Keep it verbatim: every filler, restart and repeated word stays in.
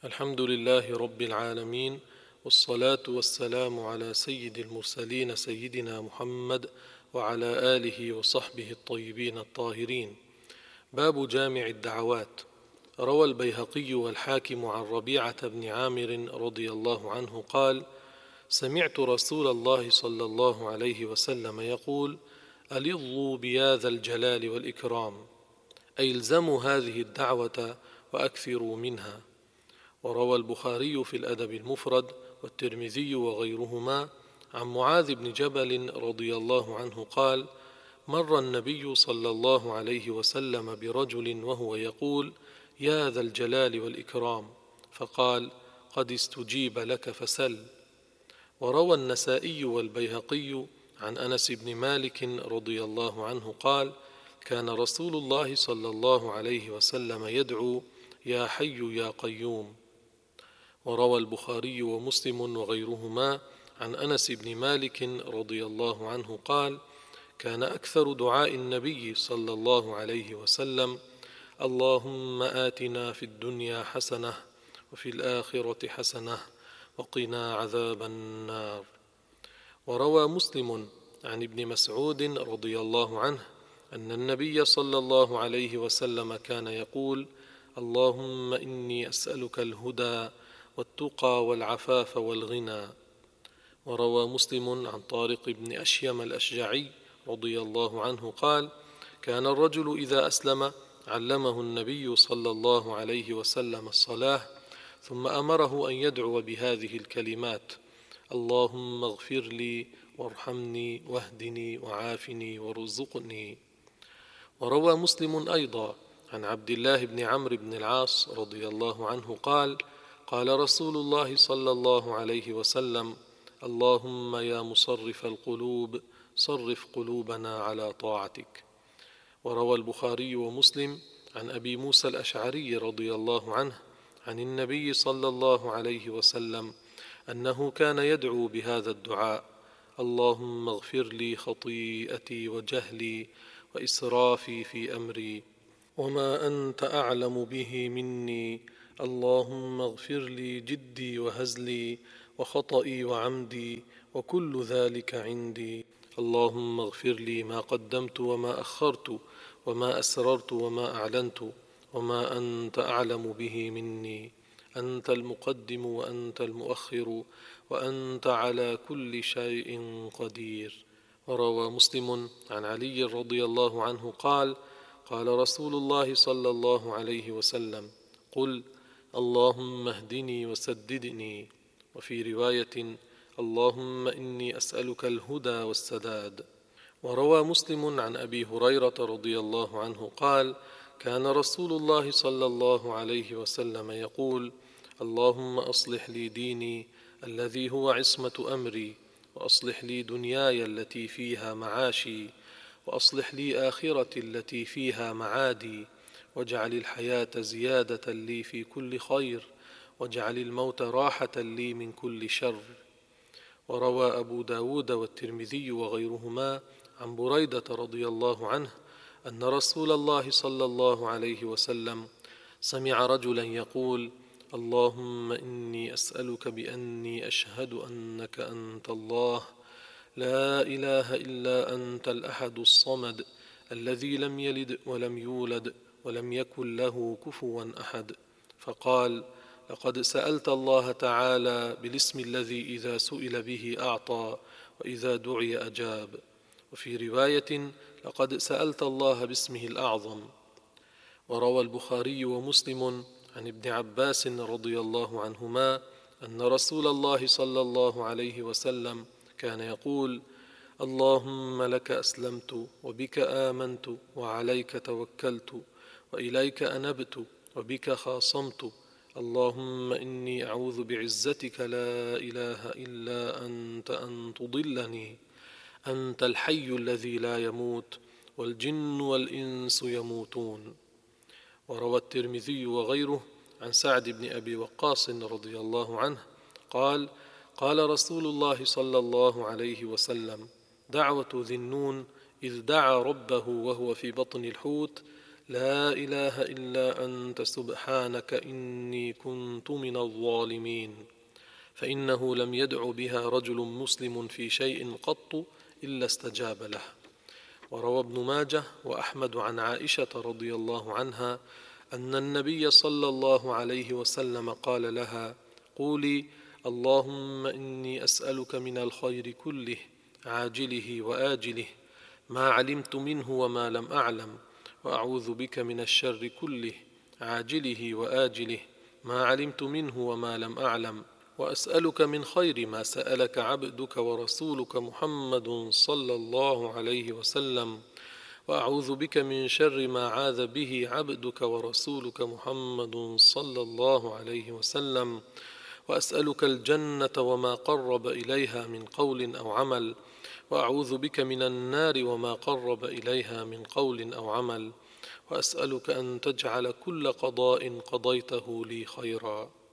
الحمد لله رب العالمين، والصلاة والسلام على سيد المرسلين سيدنا محمد وعلى آله وصحبه الطيبين الطاهرين. باب جامع الدعوات. روى البيهقي والحاكم عن ربيعة بن عامر رضي الله عنه قال: سمعت رسول الله صلى الله عليه وسلم يقول: ألظوا بياذا الجلال والإكرام، أي الزموا هذه الدعوة وأكثروا منها. وروى البخاري في الأدب المفرد والترمذي وغيرهما عن معاذ بن جبل رضي الله عنه قال: مر النبي صلى الله عليه وسلم برجل وهو يقول: يا ذا الجلال والإكرام، فقال: قد استجيب لك فسل. وروى النسائي والبيهقي عن أنس بن مالك رضي الله عنه قال: كان رسول الله صلى الله عليه وسلم يدعو: يا حي يا قيوم. وروى البخاري ومسلم وغيرهما عن أنس بن مالك رضي الله عنه قال: كان أكثر دعاء النبي صلى الله عليه وسلم: اللهم آتنا في الدنيا حسنة وفي الآخرة حسنة وقنا عذاب النار. وروى مسلم عن ابن مسعود رضي الله عنه أن النبي صلى الله عليه وسلم كان يقول: اللهم إني أسألك الهدى والتقى والعفاف والغنى. وروى مسلم عن طارق بن أشيم الأشجعي رضي الله عنه قال: كان الرجل إذا أسلم علمه النبي صلى الله عليه وسلم الصلاة، ثم أمره أن يدعو بهذه الكلمات: اللهم اغفر لي وارحمني واهدني وعافني وارزقني. وروى مسلم أيضا عن عبد الله بن عمرو بن العاص رضي الله عنه قال: قال رسول الله صلى الله عليه وسلم: اللهم يا مصرف القلوب صرف قلوبنا على طاعتك. وروى البخاري ومسلم عن أبي موسى الأشعري رضي الله عنه عن النبي صلى الله عليه وسلم أنه كان يدعو بهذا الدعاء: اللهم اغفر لي خطيئتي وجهلي وإسرافي في أمري وما أنت أعلم به مني، اللهم اغفر لي جدي وهزلي وخطئي وعمدي وكل ذلك عندي، اللهم اغفر لي ما قدمت وما أخرت وما أسررت وما أعلنت وما أنت أعلم به مني، أنت المقدم وأنت المؤخر وأنت على كل شيء قدير. وروى مسلم عن علي رضي الله عنه قال: قال رسول الله صلى الله عليه وسلم: قل اللهم اهدني وسددني. وفي رواية: اللهم إني أسألك الهدى والسداد. وروى مسلم عن أبي هريرة رضي الله عنه قال: كان رسول الله صلى الله عليه وسلم يقول: اللهم أصلح لي ديني الذي هو عصمة أمري، وأصلح لي دنياي التي فيها معاشي، وأصلح لي آخرتي التي فيها معادي، واجعل الحياة زيادة لي في كل خير، واجعل الموت راحة لي من كل شر. وروى أبو داود والترمذي وغيرهما عن بريدة رضي الله عنه أن رسول الله صلى الله عليه وسلم سمع رجلا يقول: اللهم إني أسألك بأني أشهد أنك أنت الله، لا إله إلا أنت الأحد الصمد الذي لم يلد ولم يولد ولم يكن له كفوا أحد. فقال: لقد سألت الله تعالى بالاسم الذي إذا سئل به أعطى وإذا دعي أجاب. وفي رواية: لقد سألت الله باسمه الأعظم. وروى البخاري ومسلم عن ابن عباس رضي الله عنهما أن رسول الله صلى الله عليه وسلم كان يقول: اللهم لك أسلمت وبك آمنت وعليك توكلت وإليك أنبت وبك خاصمت، اللهم إني أعوذ بعزتك لا إله إلا أنت أن تضلني، أنت الحي الذي لا يموت والجن والإنس يموتون. وروى الترمذي وغيره عن سعد بن أبي وقاص رضي الله عنه قال: قال رسول الله صلى الله عليه وسلم: دعوة ذي النون إذ دعا ربه وهو في بطن الحوت: لا إله إلا أنت سبحانك إني كنت من الظالمين. فإنه لم يدع بها رجل مسلم في شيء قط إلا استجاب له. وروى ابن ماجه وأحمد عن عائشة رضي الله عنها أن النبي صلى الله عليه وسلم قال لها: قولي اللهم إني أسألك من الخير كله عاجله وآجله ما علمت منه وما لم أعلم، وأعوذ بك من الشر كله عاجله وآجله ما علمت منه وما لم أعلم، وأسألك من خير ما سألك عبدك ورسولك محمد صلى الله عليه وسلم، وأعوذ بك من شر ما عاذ به عبدك ورسولك محمد صلى الله عليه وسلم، وأسألك الجنة وما قرب إليها من قول أو عمل، وأعوذ بك من النار وما قرب إليها من قول أو عمل، وأسألك أن تجعل كل قضاء قضيته لي خيرا.